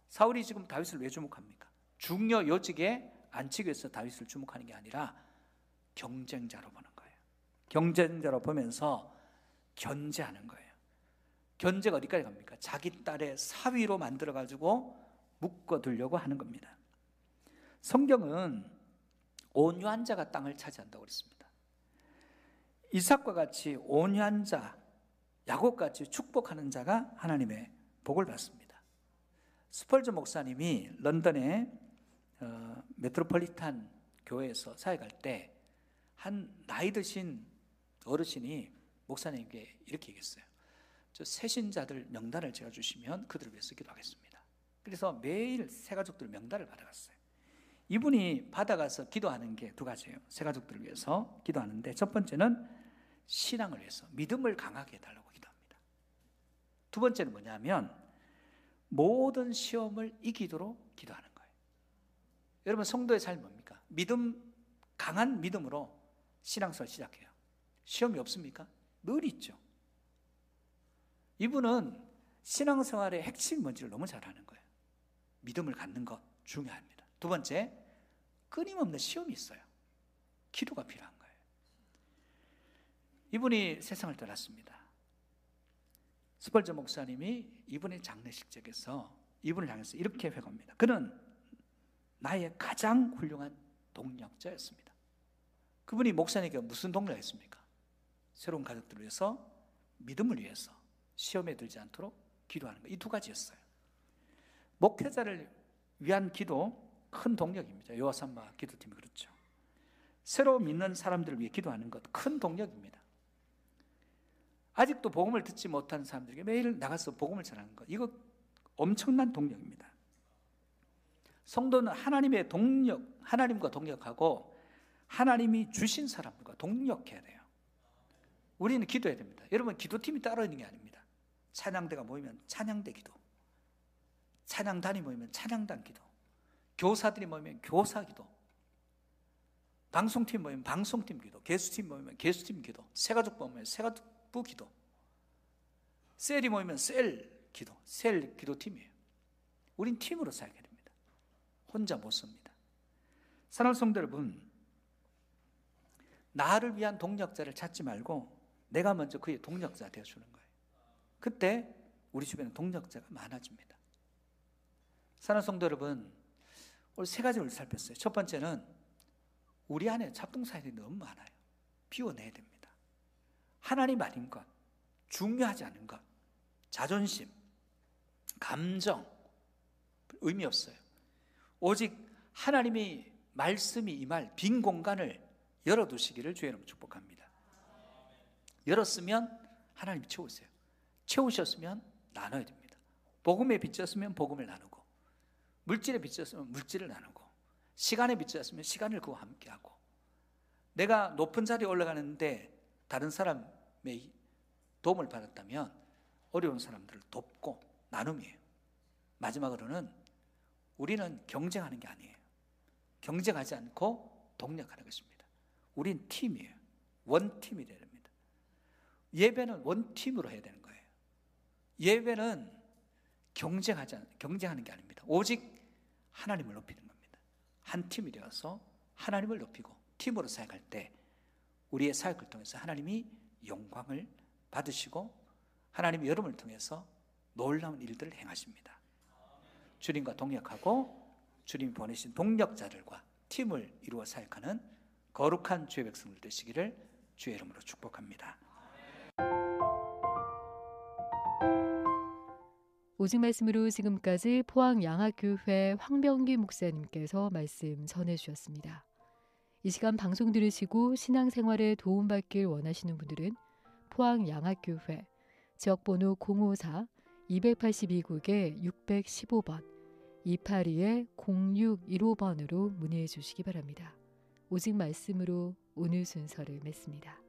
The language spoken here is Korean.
사울이 지금 다윗을 왜 주목합니까? 중요 요직에 앉히기 위해서 다윗을 주목하는 게 아니라 경쟁자로 보는 거예요. 경쟁자로 보면서 견제하는 거예요. 견제가 어디까지 갑니까? 자기 딸의 사위로 만들어가지고 묶어두려고 하는 겁니다. 성경은 온유한 자가 땅을 차지한다고 그랬습니다. 이삭과 같이 온유한 자, 야곱같이 축복하는 자가 하나님의 복을 받습니다. 스펄전 목사님이 런던의 메트로폴리탄 교회에서 사역할 때 한 나이 드신 어르신이 목사님에게 이렇게 얘기했어요. 저 새신자들 명단을 제가 주시면 그들을 위해서 기도하겠습니다. 그래서 매일 새가족들 명단을 받아갔어요. 이분이 받아가서 기도하는 게 두 가지예요. 새가족들을 위해서 기도하는데, 첫 번째는 신앙을 위해서 믿음을 강하게 해달라고 기도합니다. 두 번째는 뭐냐면 모든 시험을 이기도록 기도하는 거예요. 여러분, 성도의 삶이 뭡니까? 강한 믿음으로 신앙생활 시작해요. 시험이 없습니까? 늘 있죠. 이분은 신앙생활의 핵심 뭔지를 너무 잘 아는 거예요. 믿음을 갖는 것 중요합니다. 두 번째, 끊임없는 시험이 있어요. 기도가 필요한 거예요. 이분이 세상을 떠났습니다. 스펄전 목사님이 이분의 장례식장에서 이분을 향해서 이렇게 회고합니다. 그는 나의 가장 훌륭한 동력자였습니다. 그분이 목사님에게 무슨 동력이었습니까? 새로운 가족들을 위해서, 믿음을 위해서 시험에 들지 않도록 기도하는 것. 이 두 가지였어요. 목회자를 위한 기도, 큰 동력입니다. 요아삼마 기도팀이 그렇죠. 새로 믿는 사람들을 위해 기도하는 것, 큰 동력입니다. 아직도 복음을 듣지 못한 사람들에게 매일 나가서 복음을 전하는 것, 이거 엄청난 동력입니다. 성도는 하나님의 동력, 하나님과 동력하고 하나님이 주신 사람들과 동력해야 돼요. 우리는 기도해야 됩니다. 여러분, 기도팀이 따로 있는 게 아닙니다. 찬양대가 모이면 찬양대 기도, 찬양단이 모이면 찬양단 기도, 교사들이 모이면 교사 기도, 방송팀 모이면 방송팀 기도, 개수팀 모이면 개수팀 기도, 새가족 모이면 새가족부 기도, 셀이 모이면 셀 기도, 셀 기도팀이에요. 우린 팀으로 사역해야 됩니다. 혼자 못 씁니다. 사랑하는 성도 여러분, 나를 위한 동력자를 찾지 말고 내가 먼저 그의 동력자가 되어주는 거예요. 그때 우리 주변에 동력자가 많아집니다. 사랑하는 성도 여러분, 오늘 세 가지를 살폈어요. 첫 번째는 우리 안에 잡동사니들이 너무 많아요. 비워내야 됩니다. 하나님 아닌 것, 중요하지 않은 것, 자존심, 감정, 의미 없어요. 오직 하나님이 말씀이 임할 빈 공간을 열어두시기를 주의 이름으로 축복합니다. 열었으면 하나님이 채우세요. 채우셨으면 나눠야 됩니다. 복음에 빚졌으면 복음을 나누고, 물질에 빚졌으면 물질을 나누고, 시간에 빚졌으면 시간을 그와 함께하고, 내가 높은 자리에 올라가는데 다른 사람의 도움을 받았다면 어려운 사람들을 돕고 나눔이에요. 마지막으로는 우리는 경쟁하는 게 아니에요. 경쟁하지 않고 동력하는 것입니다. 우린 팀이에요. 원팀이 되야 됩니다. 예배는 원팀으로 해야 되는 거예요. 예배는 경쟁하는 게 아닙니다. 오직 하나님을 높이는 겁니다. 한 팀이 되어서 하나님을 높이고 팀으로 사역할 때 우리의 사역을 통해서 하나님이 영광을 받으시고 하나님이 여러분을 통해서 놀라운 일들을 행하십니다. 주님과 동역하고 주님이 보내신 동력자들과 팀을 이루어 사역하는 거룩한 주의 백성들 되시기를 주의 이름으로 축복합니다. 오직 말씀으로 지금까지 포항 양학교회 황병기 목사님께서 말씀 전해주셨습니다. 이 시간 방송 들으시고 신앙생활에 도움받길 원하시는 분들은 포항 양학교회 지역번호 054-282국에 615번 282-0615번으로 문의해 주시기 바랍니다. 오직 말씀으로 오늘 순서를 맺습니다.